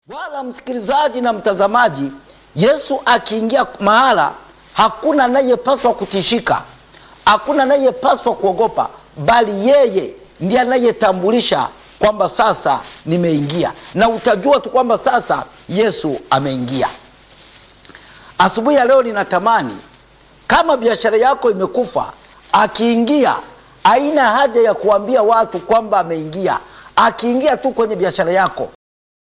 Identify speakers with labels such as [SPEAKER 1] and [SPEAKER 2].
[SPEAKER 1] Wala msikilizaji na mtazamaji, Yesu akiingia mahala, hakuna anayepaswa kutishika, hakuna anayepaswa kuogopa, bali yeye ndiye anayetambulisha kwamba sasa nimeingia, na utajua tu kwamba sasa Yesu ameingia. Asubuhi ya leo ninatamani, kama biashara yako imekufa, akiingia haina haja ya kuambia watu kwamba ameingia. Akiingia tu kwenye biashara yako,